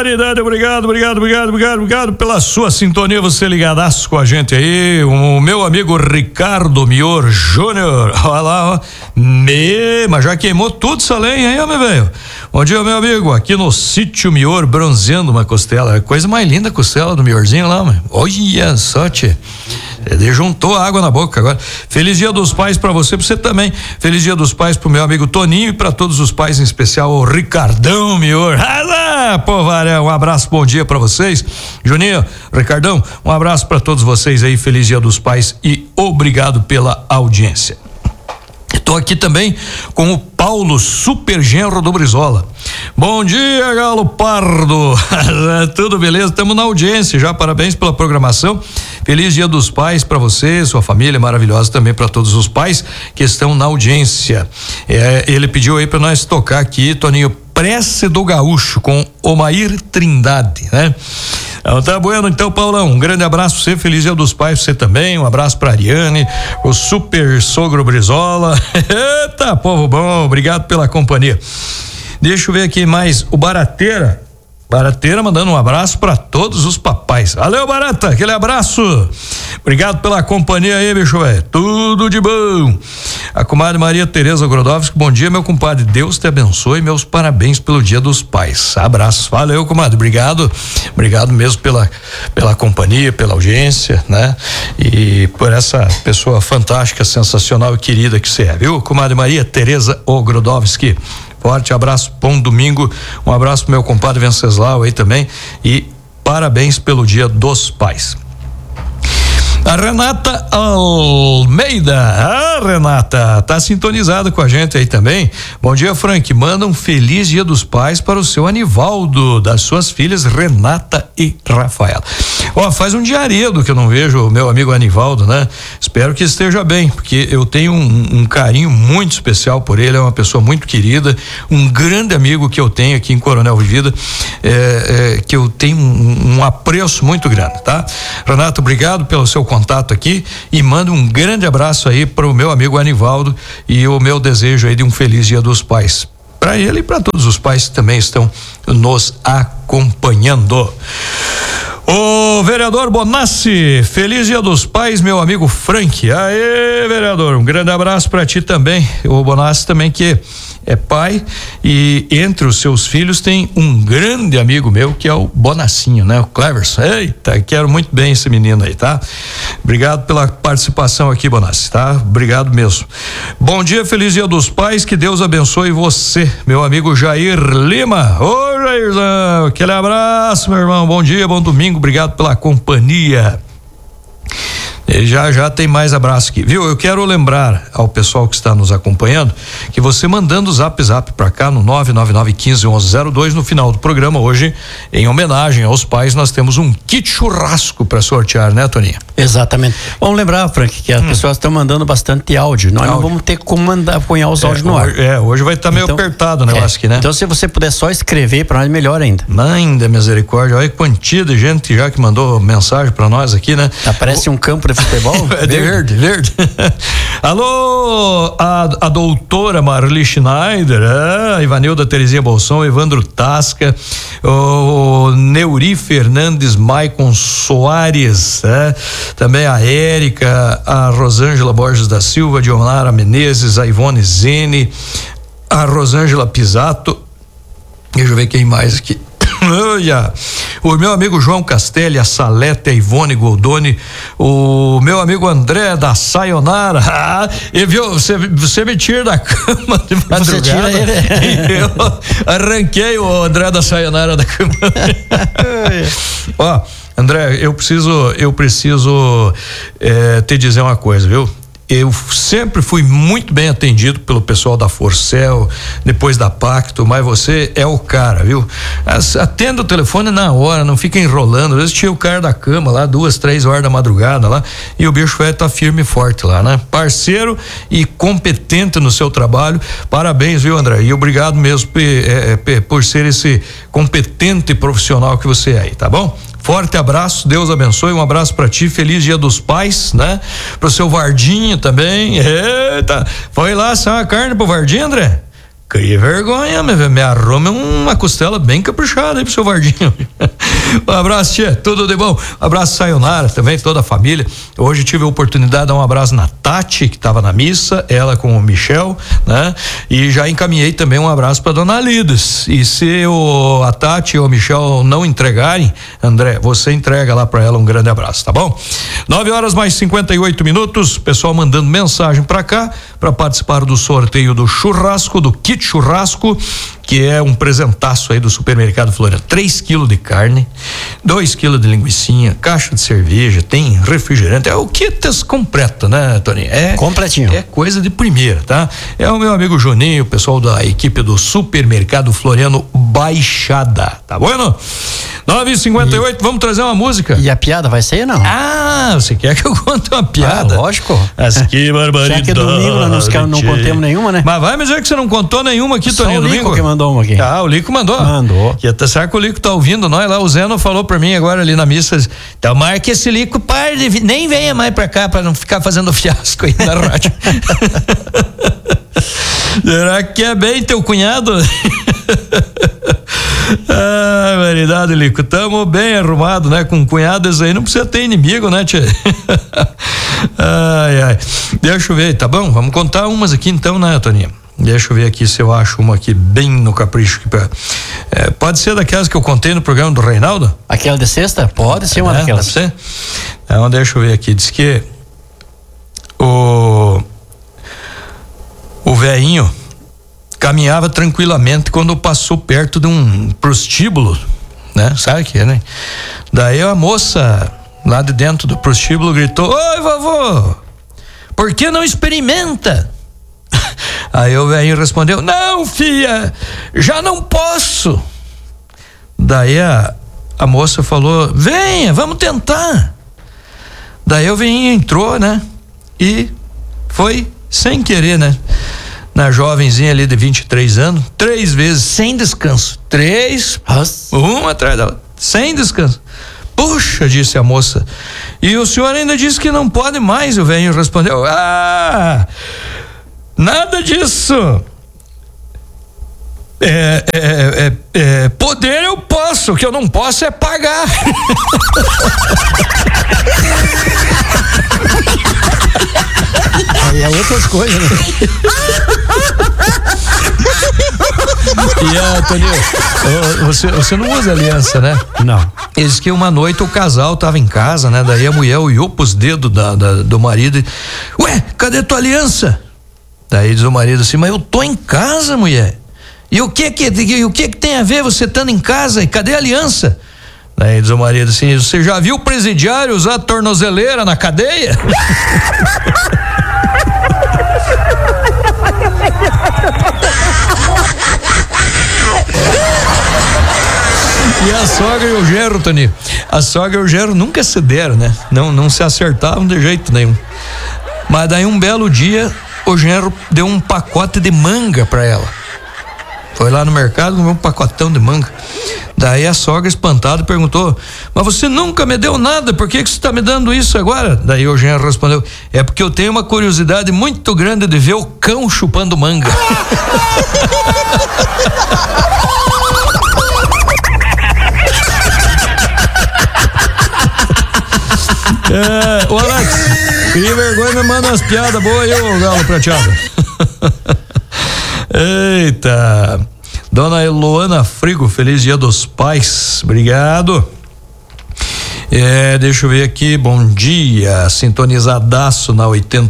barbaridade, obrigado pela sua sintonia, você ligadaço com a gente aí, o meu amigo Ricardo Mior Júnior, olha lá, ó, mas já queimou tudo essa lenha aí, ó, meu velho. Bom dia, meu amigo, aqui no sítio Mior, bronzeando uma costela, coisa mais linda a costela do Miorzinho lá, mano. Olha só, tchê. Ele juntou a água na boca agora. Feliz Dia dos Pais pra você também. Feliz Dia dos Pais pro meu amigo Toninho e pra todos os pais, em especial o Ricardão Mior. Pô, Varé, um abraço, bom dia pra vocês. Juninho, Ricardão, um abraço pra todos vocês aí. Feliz Dia dos Pais e obrigado pela audiência. Estou aqui também com o Paulo Super Genro do Brizola. Bom dia, Galo Pardo. Tudo beleza? Estamos na audiência já. Parabéns pela programação. Feliz Dia dos Pais para você, sua família maravilhosa, também para todos os pais que estão na audiência. Ele pediu aí para nós tocar aqui, Toninho, Prece do Gaúcho com Omair Trindade, né? Então, tá bueno, então, Paulão, um grande abraço pra você, feliz Dia dos Pais pra você também, um abraço pra Ariane, o super sogro Brizola. Eita, povo bom, obrigado pela companhia. Deixa eu ver aqui mais, o Barateira mandando um abraço para todos os papais. Valeu, Barata, aquele abraço. Obrigado pela companhia aí, bicho velho. Tudo de bom. A comadre Maria Tereza Grodowski, bom dia, meu compadre. Deus te abençoe, meus parabéns pelo Dia dos Pais. Abraço. Valeu, comadre. Obrigado mesmo pela companhia, pela audiência, né? E por essa pessoa fantástica, sensacional e querida que você é, viu? Comadre Maria Tereza Grodowski. Forte abraço, bom domingo, um abraço pro meu compadre Venceslau aí também e parabéns pelo Dia dos Pais. A Renata Almeida, Renata, tá sintonizada com a gente aí também. Bom dia, Frank, manda um feliz Dia dos Pais para o seu Anivaldo, das suas filhas Renata e Rafaela. Faz um diaredo que eu não vejo o meu amigo Anivaldo, né? Espero que esteja bem, porque eu tenho um carinho muito especial por ele, é uma pessoa muito querida, um grande amigo que eu tenho aqui em Coronel Vivida, que eu tenho um apreço muito grande, tá? Renato, obrigado pelo seu contato aqui e mando um grande abraço aí para o meu amigo Anivaldo e o meu desejo aí de um feliz Dia dos Pais para ele e para todos os pais que também estão nos acompanhando. O vereador Bonassi, feliz Dia dos Pais, meu amigo Frank. Aê, vereador, um grande abraço para ti também. O Bonassi também, que é pai, e entre os seus filhos tem um grande amigo meu que é o Bonassinho, né? O Cleverson. Eita, quero muito bem esse menino aí, tá? Obrigado pela participação aqui, Bonassi, tá? Obrigado mesmo. Bom dia, feliz Dia dos Pais, que Deus abençoe você, meu amigo Jair Lima. Ô, Jairzão, aquele abraço, meu irmão, bom dia, bom domingo, obrigado pela companhia. E já tem mais abraço aqui, viu? Eu quero lembrar ao pessoal que está nos acompanhando que você mandando o zap pra cá no 999151102 no final do programa hoje, em homenagem aos pais, nós temos um kit churrasco para sortear, né, Toninha? Exatamente. Vamos lembrar, Frank, que as pessoas estão mandando bastante áudio. Nós não vamos ter como apanhar os áudios no ar. Hoje vai estar meio apertado o negócio aqui, né? Então, se você puder só escrever para nós, melhor ainda. Mãe da misericórdia, olha que quantia de gente já que mandou mensagem para nós aqui, né? Parece um campo de futebol. Verde. Alô, a doutora Marli Schneider, a Ivanilda Terezinha Bolson, Evandro Tasca, o Neuri Fernandes, Maicon Soares, também a Érica, a Rosângela Borges da Silva, Dionara Menezes, a Ivone Zene, a Rosângela Pisato, deixa eu ver quem mais aqui. O meu amigo João Castelli, a Salete, a Ivone Goldoni, o meu amigo André da Sayonara. E viu, você me tira da cama de madrugada. Você tira ele. Eu arranquei o André da Sayonara da cama. Ó, André, eu preciso te dizer uma coisa, viu? Eu sempre fui muito bem atendido pelo pessoal da Forcel, depois da Pacto, mas você é o cara, viu? Atenda o telefone na hora, não fica enrolando. Às vezes tinha o cara da cama lá, 2, 3 horas da madrugada lá, e o bicho velho tá firme e forte lá, né? Parceiro e competente no seu trabalho. Parabéns, viu, André? E obrigado mesmo por ser esse competente profissional que você é aí, tá bom? Forte abraço, Deus abençoe, um abraço pra ti, feliz Dia dos Pais, né? Pro seu Vardinho também, eita, foi lá assar a carne pro Vardinho, André? cria vergonha, me arrume uma costela bem caprichada aí pro seu Vardinho. Um abraço, tia, tudo de bom. Um abraço, Sayonara, também, toda a família. Hoje tive a oportunidade de dar um abraço na Tati, que estava na missa, ela com o Michel, né? E já encaminhei também um abraço para dona Lides. E se a Tati ou o Michel não entregarem, André, você entrega lá para ela um grande abraço, tá bom? 9h58, pessoal mandando mensagem para cá para participar do sorteio do churrasco, do kit churrasco, que é um presentaço aí do Supermercado Floriano. 3 quilos de carne, 2 quilos de linguicinha, caixa de cerveja, tem refrigerante, é o kit completo, né, Toninho? Completinho. É coisa de primeira, tá? É o meu amigo Juninho, o pessoal da equipe do Supermercado Floriano Baixada, tá bom? 9h58, vamos trazer uma música. E a piada vai ser, não? Ah, você quer que eu conte uma piada? Lógico. Que barbaridade. Já que é domingo, nós não contemos nenhuma, né? Mas vai me dizer que você não contou nenhuma aqui, Toninho, domingo? Só o Lico que mandou uma aqui. Ah, o Lico mandou. Que tá certo que o Lico tá ouvindo nós lá, o Zeno falou pra mim agora ali na missa, então marque esse Lico, nem venha mais pra cá pra não ficar fazendo fiasco aí na rádio. Será que é bem teu cunhado? Ah, verdade, Lico, tamo bem arrumado, né? Com cunhados aí não precisa ter inimigo, né, tia? Ai. Deixa eu ver, tá bom? Vamos contar umas aqui então, né, Toninho? Deixa eu ver aqui se eu acho uma aqui bem no capricho. Pode ser daquelas que eu contei no programa do Reinaldo? Aquela de sexta? Pode ser uma daquelas. Pode ser? Então deixa eu ver aqui, diz que o velhinho caminhava tranquilamente quando passou perto de um prostíbulo, né? Sabe o que é, né? Daí a moça lá de dentro do prostíbulo gritou: oi, vovô, por que não experimenta? Aí o velhinho respondeu: não, filha, já não posso. Daí a moça falou: venha, vamos tentar. Daí o velhinho entrou, né? E foi sem querer, né? Na jovenzinha ali de 23 anos, 3 vezes, sem descanso. 3, uma atrás da outra, sem descanso. Puxa, disse a moça. E o senhor ainda disse que não pode mais, o velhinho respondeu: nada disso. Poder eu posso, o que eu não posso é pagar. Aí é outras coisas, né? E Toninho, você não usa aliança, né? Não. Diz que uma noite o casal tava em casa, né? Daí a mulher olhou pros dedos do marido e: ué, cadê tua aliança? Daí diz o marido assim: mas eu tô em casa, mulher. E o que tem a ver você estando em casa? E cadê a aliança? Daí diz o marido assim: você já viu o presidiário usar tornozeleira na cadeia? E a sogra e o genro, Toninho, a sogra e o genro nunca se deram, né? Não se acertavam de jeito nenhum. Mas daí um belo dia o genro deu um pacote de manga pra ela. Foi lá no mercado, comeu um pacotão de manga. Daí a sogra, espantada, perguntou: mas você nunca me deu nada, por que você está me dando isso agora? Daí o genro respondeu: é porque eu tenho uma curiosidade muito grande de ver o cão chupando manga. Ô Alex, que vergonha, me manda umas piadas boas aí, ô galo prateado. Eita, dona Eloana Frigo, feliz dia dos pais, obrigado. Deixa eu ver aqui, bom dia, sintonizadaço na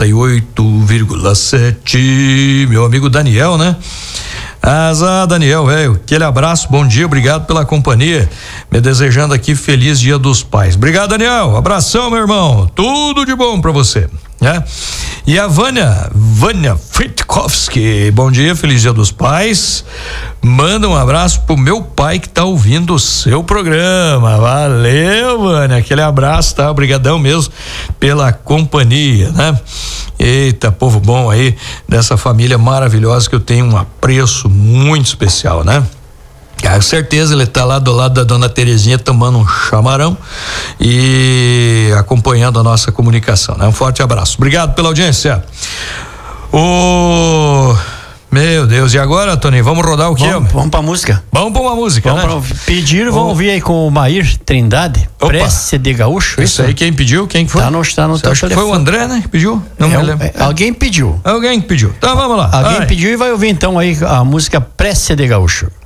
88,7, meu amigo Daniel, né? Daniel, velho, aquele abraço, bom dia, obrigado pela companhia, me desejando aqui feliz dia dos pais. Obrigado, Daniel, abração, meu irmão, tudo de bom pra você, né? E a Vânia Fritkowski, bom dia, feliz dia dos pais, manda um abraço pro meu pai que tá ouvindo o seu programa, valeu, Vânia, aquele abraço, tá, obrigadão mesmo pela companhia, né? Eita, povo bom aí, dessa família maravilhosa que eu tenho um apreço muito especial, né? Com certeza ele tá lá do lado da dona Terezinha tomando um chamarão e acompanhando a nossa comunicação, né? Um forte abraço. Obrigado pela audiência. Meu Deus, e agora, Toninho, vamos rodar o quê? Vamos pra música. Vamos pra uma música, né? Pediram, vamos ouvir aí com o Maír Trindade, Prece de Gaúcho. Isso aí, quem pediu? Quem foi? Tá no teu telefone. Foi o André, né, que pediu? Não me lembro. Alguém pediu. Alguém que pediu. Então vamos lá. Alguém pediu e vai ouvir então aí a música Prece de Gaúcho.